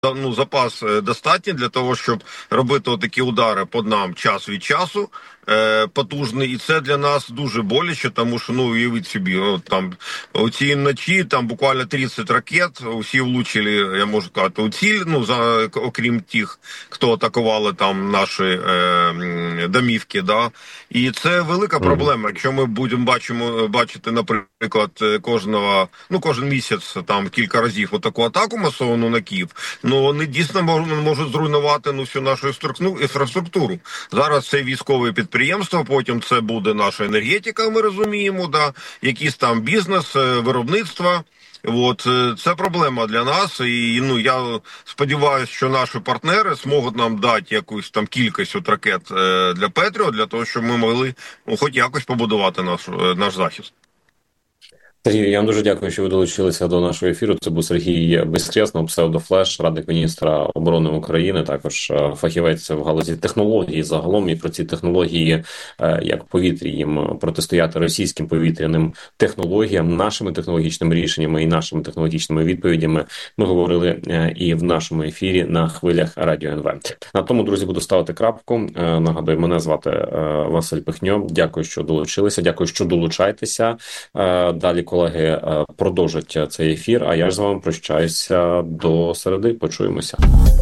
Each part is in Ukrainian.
запас достатній для того, щоб робити такі удари по нам час від часу, потужний, і це для нас дуже боляче, тому що, уявіть собі, там оці ночі, там буквально 30 ракет, усі влучили, я можу сказати, у ціль, окрім тих, хто атакували там наші домівки, да, і це велика проблема, якщо ми будемо бачити, наприклад, кожен місяць там кілька разів отаку атаку масовану на Київ, вони дійсно можуть зруйнувати всю нашу інфраструктуру. Зараз це військове підприємство, потім це буде наша енергетика, ми розуміємо, да, якийсь там бізнес, виробництво. Це проблема для нас, і я сподіваюся, що наші партнери зможуть нам дати якусь там кількість ракет для Петріот, для того, щоб ми могли хоч якось побудувати наш захист. Сергій, я вам дуже дякую, що ви долучилися до нашого ефіру. Це був Сергій Безкрєсний, псевдофлеш, радник міністра оборони України, також фахівець в галузі технологій загалом, і про ці технології, як в повітрі їм протистояти російським повітряним технологіям, нашими технологічними рішеннями і нашими технологічними відповідями ми говорили і в нашому ефірі на хвилях Радіо НВ. На тому, друзі, буду ставити крапку. Нагадую, мене звати Василь Пихньо. Дякую, що долучилися. Дякую, що долучайтеся. Далі колеги продовжать цей ефір, а я ж з вами прощаюся до середи. Почуємося.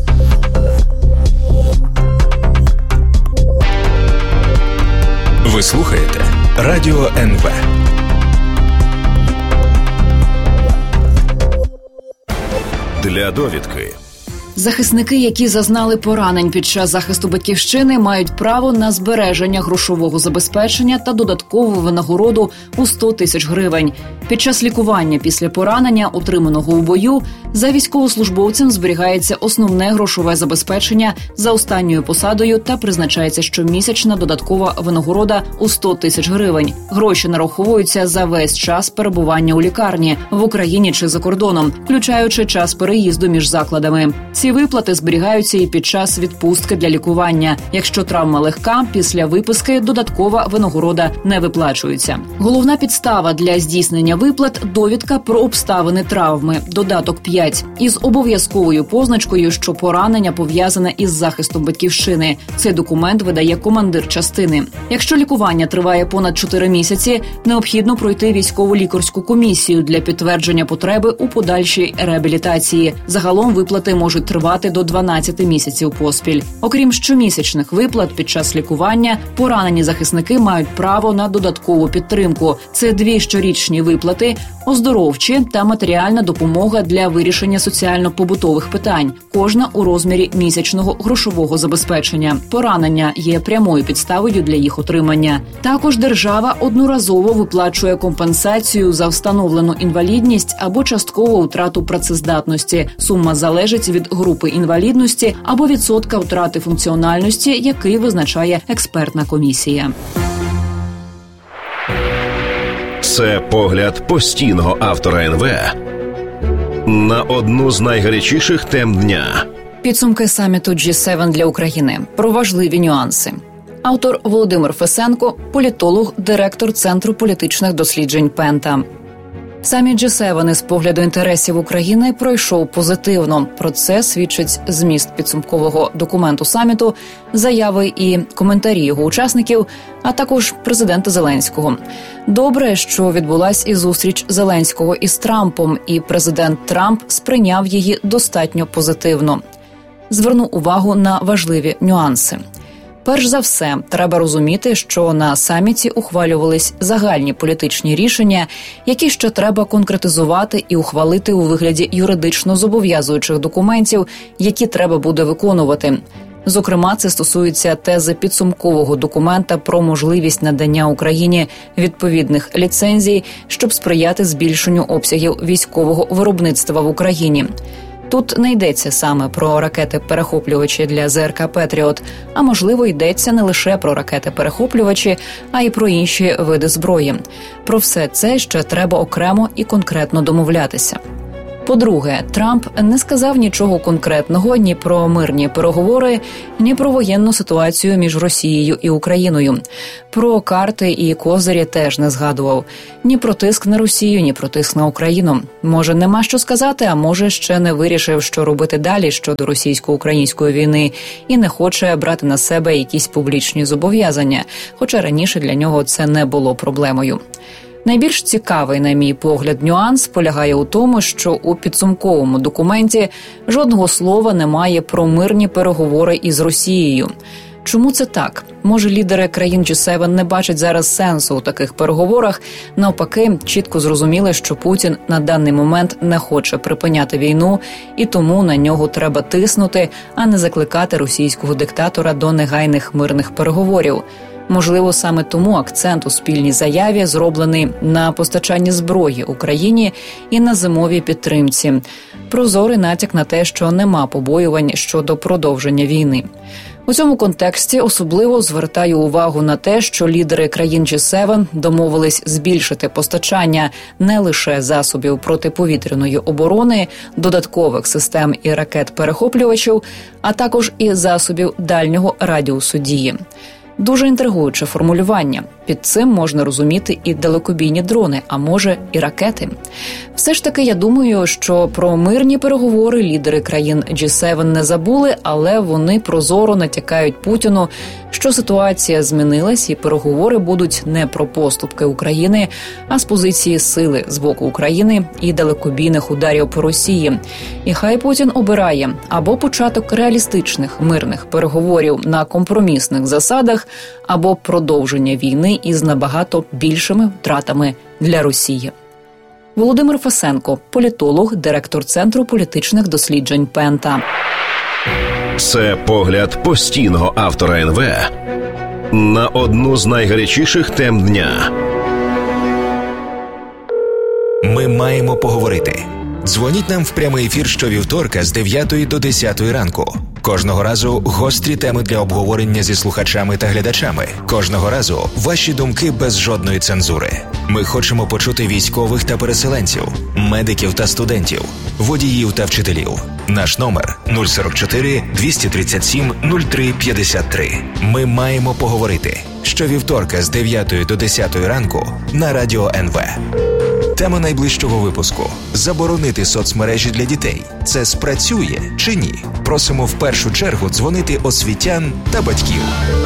Ви слухаєте Радіо НВ. Для довідки. Захисники, які зазнали поранень під час захисту Батьківщини, мають право на збереження грошового забезпечення та додаткову винагороду у 100 тисяч гривень. Під час лікування після поранення, отриманого у бою, за військовослужбовцем зберігається основне грошове забезпечення за останньою посадою та призначається щомісячна додаткова винагорода у 100 тисяч гривень. Гроші нараховуються за весь час перебування у лікарні, в Україні чи за кордоном, включаючи час переїзду між закладами. Ці виплати зберігаються і під час відпустки для лікування. Якщо травма легка, після виписки додаткова винагорода не виплачується. Головна підстава для здійснення виплат – довідка про обставини травми, додаток 5, із обов'язковою позначкою, що поранення пов'язане із захистом Батьківщини. Цей документ видає командир частини. Якщо лікування триває понад 4 місяці, необхідно пройти військово-лікарську комісію для підтвердження потреби у подальшій реабілітації. Загалом виплати можуть тривати до 12 місяців поспіль. Окрім щомісячних виплат під час лікування, поранені захисники мають право на додаткову підтримку. Це 2 щорічні виплати, оздоровчі та матеріальна допомога для вирішення соціально-побутових питань, кожна у розмірі місячного грошового забезпечення. Поранення є прямою підставою для їх отримання. Також держава одноразово виплачує компенсацію за встановлену інвалідність або часткову втрату працездатності. Сума залежить від групи інвалідності або відсотка втрати функціональності, який визначає експертна комісія. Це погляд постійного автора НВ на одну з найгарячіших тем дня. Підсумки саміту G7 для України. Про важливі нюанси. Автор Володимир Фесенко, політолог, директор Центру політичних досліджень Пента. Саміт G7 із погляду інтересів України пройшов позитивно. Про це свідчить зміст підсумкового документу саміту, заяви і коментарі його учасників, а також президента Зеленського. Добре, що відбулась і зустріч Зеленського із Трампом, і президент Трамп сприйняв її достатньо позитивно. Зверну увагу на важливі нюанси. Перш за все, треба розуміти, що на саміті ухвалювались загальні політичні рішення, які ще треба конкретизувати і ухвалити у вигляді юридично зобов'язуючих документів, які треба буде виконувати. Зокрема, це стосується тези підсумкового документа про можливість надання Україні відповідних ліцензій, щоб сприяти збільшенню обсягів військового виробництва в Україні. Тут не йдеться саме про ракети-перехоплювачі для ЗРК «Петріот», а можливо йдеться не лише про ракети-перехоплювачі, а й про інші види зброї. Про все це ще треба окремо і конкретно домовлятися. По-друге, Трамп не сказав нічого конкретного ні про мирні переговори, ні про воєнну ситуацію між Росією і Україною. Про карти і козирі теж не згадував. Ні про тиск на Росію, ні про тиск на Україну. Може, нема що сказати, а може, ще не вирішив, що робити далі щодо російсько-української війни і не хоче брати на себе якісь публічні зобов'язання, хоча раніше для нього це не було проблемою. Найбільш цікавий, на мій погляд, нюанс полягає у тому, що у підсумковому документі жодного слова немає про мирні переговори із Росією. Чому це так? Може, лідери країн G7 не бачать зараз сенсу у таких переговорах? Навпаки, чітко зрозуміли, що Путін на даний момент не хоче припиняти війну, і тому на нього треба тиснути, а не закликати російського диктатора до негайних мирних переговорів. Можливо, саме тому акцент у спільній заяві зроблений на постачанні зброї Україні і на зимовій підтримці. Прозорий натяк на те, що нема побоювань щодо продовження війни. У цьому контексті особливо звертаю увагу на те, що лідери країн G7 домовились збільшити постачання не лише засобів протиповітряної оборони, додаткових систем і ракет-перехоплювачів, а також і засобів дальнього радіусу дії. Дуже інтригуюче формулювання. Під цим можна розуміти і далекобійні дрони, а може і ракети. Все ж таки, я думаю, що про мирні переговори лідери країн G7 не забули, але вони прозоро натякають Путіну, що ситуація змінилась і переговори будуть не про поступки України, а з позиції сили з боку України і далекобійних ударів по Росії. І хай Путін обирає або початок реалістичних мирних переговорів на компромісних засадах, або продовження війни із набагато більшими втратами для Росії. Володимир Фасенко, політолог, директор Центру політичних досліджень ПЕНТА. Це погляд постійного автора НВ на одну з найгарячіших тем дня. Ми маємо поговорити. Дзвоніть нам в прямий ефір щовівторка з 9 до 10 ранку. Кожного разу гострі теми для обговорення зі слухачами та глядачами. Кожного разу ваші думки без жодної цензури. Ми хочемо почути військових та переселенців, медиків та студентів, водіїв та вчителів. Наш номер 044 237 03 53. Ми маємо поговорити. Щовівторка з 9 до 10 ранку на Радіо НВ. Тема найближчого випуску – заборонити соцмережі для дітей. Це спрацює чи ні? Просимо в першу чергу дзвонити освітян та батьків.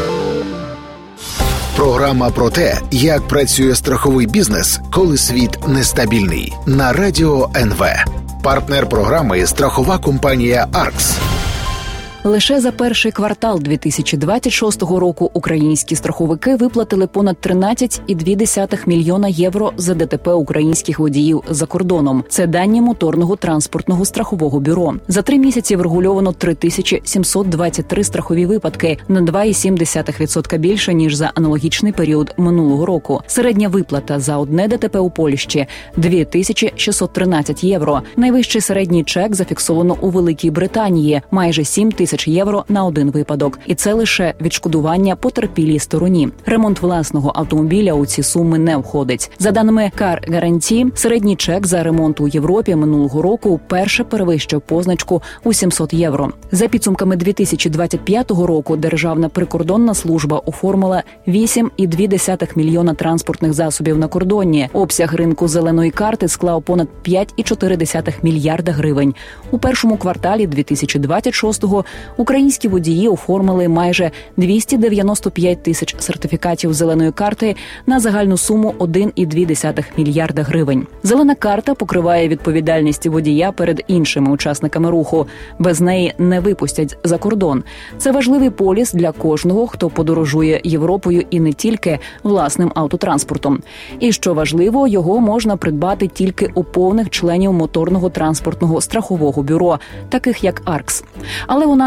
Програма про те, як працює страховий бізнес, коли світ нестабільний. На Радіо НВ. Партнер програми – страхова компанія «Аркс». Лише за перший квартал 2026 року українські страховики виплатили понад 13,2 мільйона євро за ДТП українських водіїв за кордоном. Це дані Моторного транспортного страхового бюро. За 3 місяці врегульовано 3723 страхові випадки, на 2,7% більше, ніж за аналогічний період минулого року. Середня виплата за одне ДТП у Польщі – 2613 євро. Найвищий середній чек зафіксовано у Великій Британії – майже 7 тисяч євро на один випадок. І це лише відшкодування потерпілій стороні. Ремонт власного автомобіля у ці суми не входить. За даними Car Guarantee, середній чек за ремонт у Європі минулого року вперше перевищив позначку у 700 євро. За підсумками 2025 року Державна прикордонна служба оформила 8,2 мільйона транспортних засобів на кордоні. Обсяг ринку зеленої карти склав понад 5,4 мільярда гривень. У першому кварталі 2026-го українські водії оформили майже 295 тисяч сертифікатів зеленої карти на загальну суму 1,2 мільярда гривень. Зелена карта покриває відповідальність водія перед іншими учасниками руху. Без неї не випустять за кордон. Це важливий поліс для кожного, хто подорожує Європою і не тільки власним автотранспортом. І що важливо, його можна придбати тільки у повних членів Моторного транспортного страхового бюро, таких як «Аркс». Але вона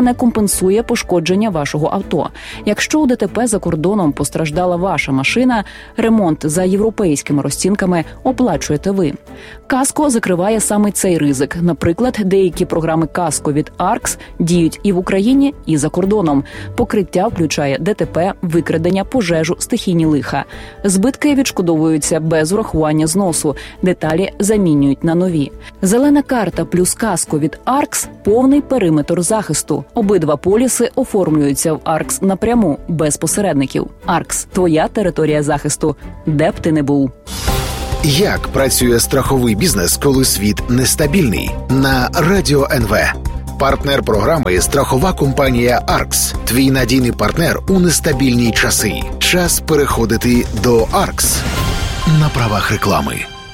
не компенсує пошкодження вашого авто. Якщо у ДТП за кордоном постраждала ваша машина, ремонт за європейськими розцінками оплачуєте ви. Каско закриває саме цей ризик. Наприклад, деякі програми Каско від Аркс діють і в Україні, і за кордоном. Покриття включає ДТП, викрадення, пожежу, стихійні лиха. Збитки відшкодовуються без урахування зносу. Деталі замінюють на нові. Зелена карта плюс Каско від Аркс – повний периметр захисту. Обидва поліси оформлюються в Аркс напряму, без посередників. Аркс – твоя територія захисту, де б ти не був. Як працює страховий бізнес, коли світ нестабільний? На Радіо НВ. Партнер програми – страхова компанія «Аркс». Твій надійний партнер у нестабільні часи. Час переходити до «Аркс». На правах реклами.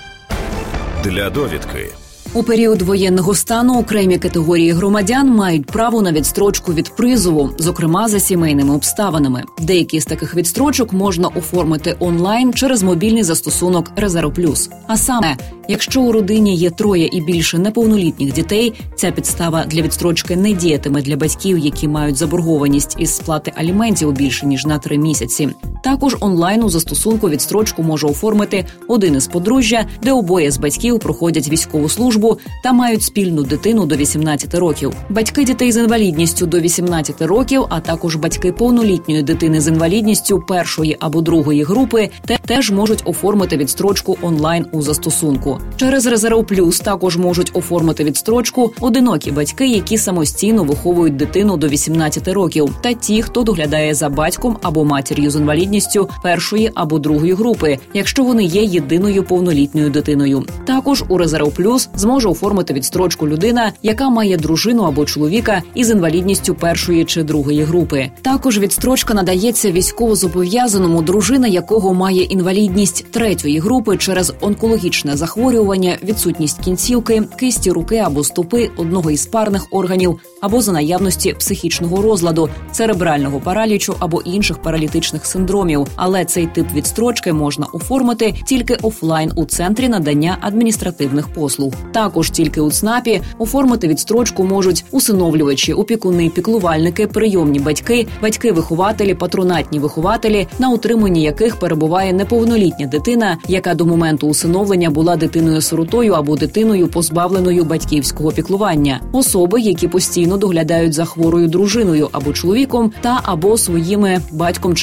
Для довідки. У період воєнного стану окремі категорії громадян мають право на відстрочку від призову, зокрема за сімейними обставинами. Деякі з таких відстрочок можна оформити онлайн через мобільний застосунок «Резерв Плюс». А саме, якщо у родині є 3 і більше неповнолітніх дітей, ця підстава для відстрочки не діятиме для батьків, які мають заборгованість із сплати аліментів більше ніж на 3 місяці. Також онлайн у застосунку відстрочку може оформити один із подружжя, де обоє з батьків проходять військову службу та мають спільну дитину до 18 років. Батьки дітей з інвалідністю до 18 років, а також батьки повнолітньої дитини з інвалідністю 1 або 2 групи теж можуть оформити відстрочку онлайн у застосунку. Через Резерв Плюс також можуть оформити відстрочку одинокі батьки, які самостійно виховують дитину до 18 років, та ті, хто доглядає за батьком або матір'ю з інвалідністю 1 або 2 групи, якщо вони є єдиною повнолітньою дитиною. Також у Резерв Плюс зможе оформити відстрочку людина, яка має дружину або чоловіка із інвалідністю 1 чи 2 групи. Також відстрочка надається військовозобов'язаному, дружина якого має інвалідність 3 групи через онкологічне захворювання, відсутність кінцівки, кисті руки або стопи, одного із парних органів, або за наявності психічного розладу, церебрального паралічу або інших паралітичних синдромів. Але цей тип відстрочки можна оформити тільки офлайн у центрі надання адміністративних послуг. Також тільки у ЦНАПі оформити відстрочку можуть усиновлювачі, опікуни, піклувальники, прийомні батьки, батьки-вихователі, патронатні вихователі, на утриманні яких перебуває неповнолітня дитина, яка до моменту усиновлення була дитиною-сиротою або дитиною, позбавленою батьківського піклування, особи, які постійно доглядають за хворою дружиною або чоловіком та або своїми батьком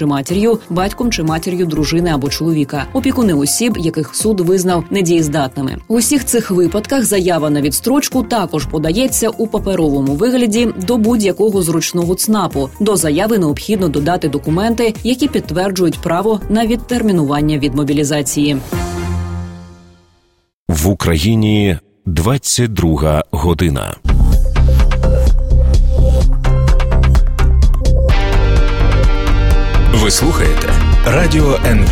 чи матір'ю дружини або чоловіка, опікуни осіб, яких суд визнав недієздатними. У усіх цих випадках заява на відстрочку також подається у паперовому вигляді до будь-якого зручного ЦНАПу. До заяви необхідно додати документи, які підтверджують право на відтермінування від мобілізації. В Україні 22 година. Ви слухаєте Радіо НВ.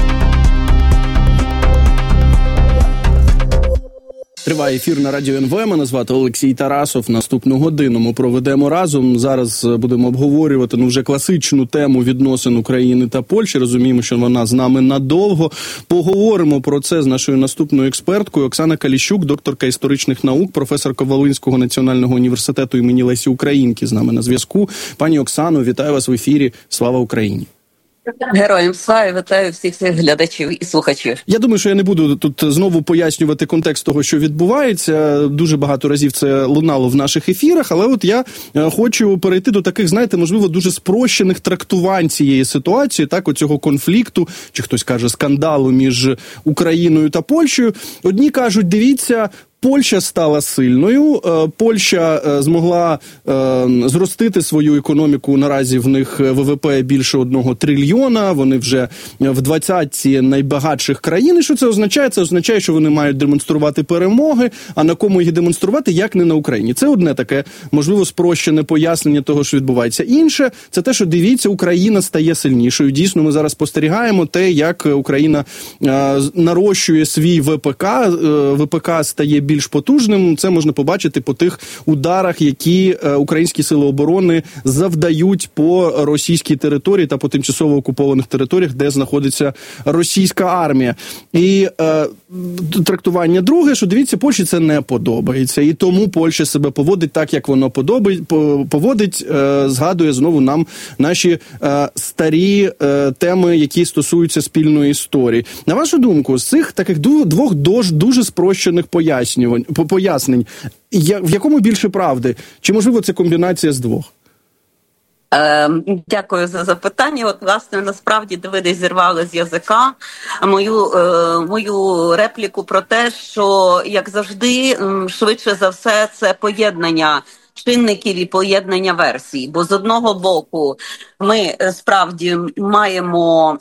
Триває ефір на Радіо НВ. Мене звати Олексій Тарасов. Наступну годину ми проведемо разом. Зараз будемо обговорювати вже класичну тему відносин України та Польщі. Розуміємо, що вона з нами надовго. Поговоримо про це з нашою наступною експерткою. Оксана Каліщук, докторка історичних наук, професорка Волинського національного університету імені Лесі Українки з нами на зв'язку. Пані Оксано, вітаю вас в ефірі. Слава Україні! Героям слава, вітаю всіх глядачів і слухачів. Я думаю, що я не буду тут знову пояснювати контекст того, що відбувається. Дуже багато разів це лунало в наших ефірах, але от я хочу перейти до таких, знаєте, можливо, дуже спрощених трактувань цієї ситуації, так, оцього конфлікту, чи хтось каже скандалу між Україною та Польщею. Одні кажуть, дивіться, Польща стала сильною, Польща змогла зростити свою економіку, наразі в них ВВП більше 1 трильйона, вони вже в 20-ці найбагатших країн. І що це означає? Це означає, що вони мають демонструвати перемоги, а на кому їх демонструвати, як не на Україні. Це одне таке, можливо, спрощене пояснення того, що відбувається. Інше – це те, що, дивіться, Україна стає сильнішою. Дійсно, ми зараз спостерігаємо те, як Україна нарощує свій ВПК, ВПК стає більш потужним. Це можна побачити по тих ударах, які українські сили оборони завдають по російській території та по тимчасово окупованих територіях, де знаходиться російська армія. І трактування друге, що дивіться, Польщі це не подобається. І тому Польща себе поводить так, як воно поводить, згадує знову нам наші старі теми, які стосуються спільної історії. На вашу думку, з цих таких двох дуже спрощених пояснень, в якому більше правди? Чи, можливо, це комбінація з двох? Дякую за запитання. От, власне, насправді ви десь зірвали з язика мою репліку про те, що, як завжди, швидше за все, це поєднання чинників і поєднання версій. Бо з одного боку ми справді маємо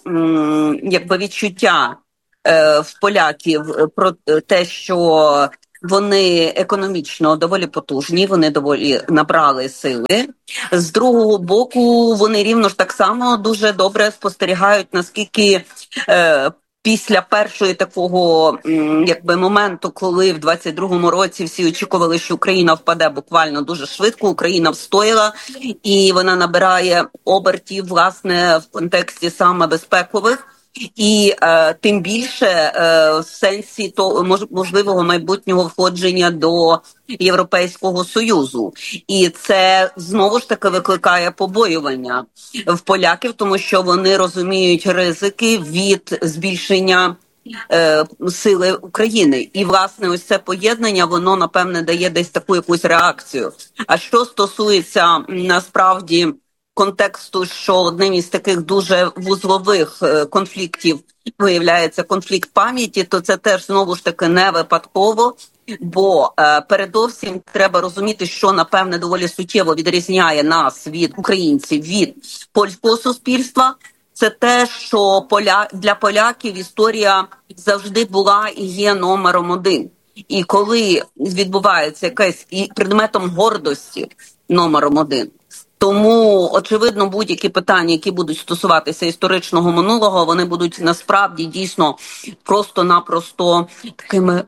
відчуття в поляків про те, що вони економічно доволі потужні, вони доволі набрали сили. З другого боку, вони рівно ж так само дуже добре спостерігають, наскільки після першого такого моменту, коли в 22-му році всі очікували, що Україна впаде буквально дуже швидко, Україна встояла, і вона набирає обертів, власне, в контексті саме безпекових. І тим більше в сенсі можливого майбутнього входження до Європейського Союзу. І це знову ж таки викликає побоювання в поляків, тому що вони розуміють ризики від збільшення сили України. І, власне, ось це поєднання, воно, напевне, дає десь таку якусь реакцію. А що стосується, насправді, контексту, що одним із таких дуже вузлових конфліктів виявляється конфлікт пам'яті, то це теж знову ж таки не випадково, бо передовсім треба розуміти, що, напевне, доволі суттєво відрізняє нас від українців, від польського суспільства. Це те, що для поляків історія завжди була і є номером один. І коли відбувається якесь предметом гордості номером один, тому, очевидно, будь-які питання, які будуть стосуватися історичного минулого, вони будуть насправді дійсно просто-напросто такими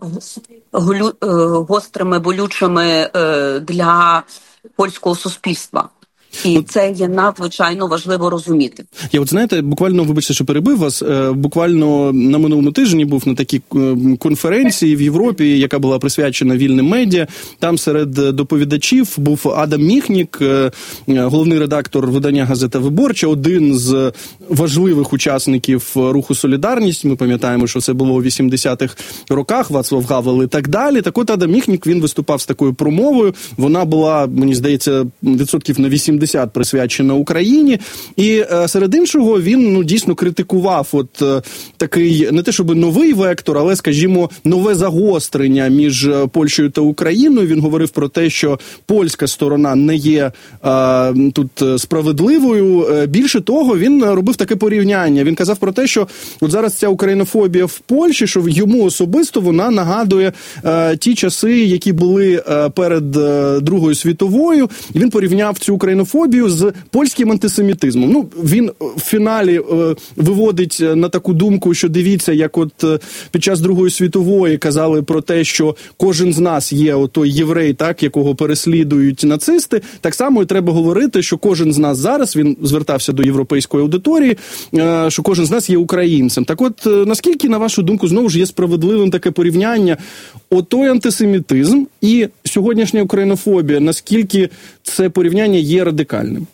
гострими, болючими для польського суспільства. І це є надзвичайно важливо розуміти. Я знаєте, буквально, вибачте, що перебив вас, буквально на минулому тижні був на такій конференції в Європі, яка була присвячена вільним медіа. Там серед доповідачів був Адам Міхнік, головний редактор видання «Газета Виборча», один з важливих учасників руху «Солідарність». Ми пам'ятаємо, що це було у 80-х роках, Вацлав Гавел і так далі. Так от Адам Міхнік, він виступав з такою промовою. Вона була, мені здається, відсотків на 80 присвячена Україні, і серед іншого він дійсно критикував такий, не те щоб новий вектор, але, скажімо, нове загострення між Польщею та Україною. Він говорив про те, що польська сторона не є тут справедливою. Більше того, він робив таке порівняння. Він казав про те, що от зараз ця українофобія в Польщі, що йому особисто вона нагадує ті часи, які були перед Другою світовою. І він порівняв цю українофобію з польським антисемітизмом. Він в фіналі виводить на таку думку, що дивіться, як от під час Другої світової казали про те, що кожен з нас є той єврей, так, якого переслідують нацисти, так само і треба говорити, що кожен з нас зараз, він звертався до європейської аудиторії, що кожен з нас є українцем. Так от, наскільки, на вашу думку, знову ж є справедливим таке порівняння, отой антисемітизм і сьогоднішня українофобія, наскільки це порівняння є радикальним?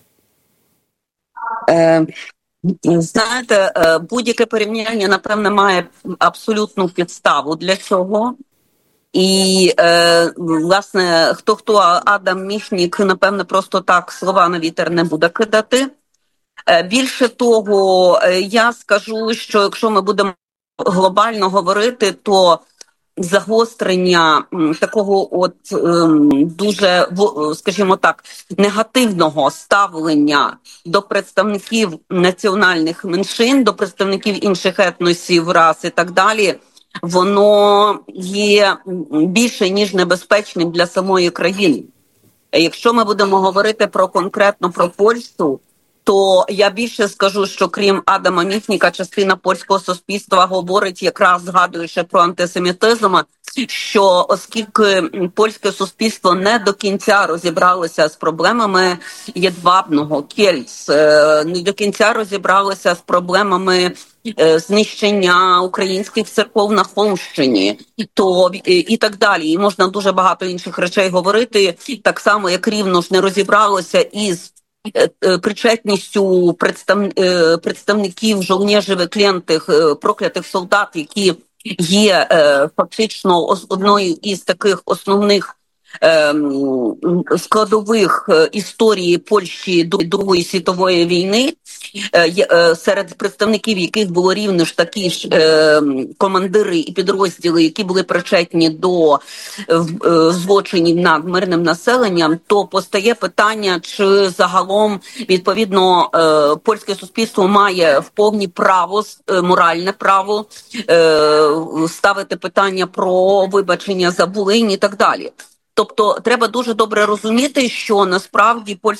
Знаєте, будь-яке порівняння, напевне, має абсолютну підставу для цього. І, власне, хто Адам Міхнік, напевне, просто так слова на вітер не буде кидати. Більше того, я скажу, що якщо ми будемо глобально говорити, то загострення такого дуже, скажімо так, негативного ставлення до представників національних меншин, до представників інших етносів, рас і так далі, воно є більше, ніж небезпечним для самої країни. Якщо ми будемо говорити конкретно про Польщу, то я більше скажу, що крім Адама Міхніка, частина польського суспільства говорить, якраз згадуючи про антисемітизм, що оскільки польське суспільство не до кінця розібралося з проблемами Єдвабного, Кельц, не до кінця розібралося з проблемами знищення українських церков на Холмщині, то і так далі. І можна дуже багато інших речей говорити, так само, як рівно ж не розібралося із причетністю представників жовнєжевих клієнтих, проклятих солдат, які є фактично одною із таких основних складових історії Польщі до Другої світової війни, серед представників яких було рівно ж такі ж командири і підрозділи, які були причетні до злочинів над мирним населенням, то постає питання, чи загалом, відповідно, польське суспільство має в повні право, моральне право ставити питання про вибачення за Волинь і так далі. Тобто треба дуже добре розуміти, що насправді польське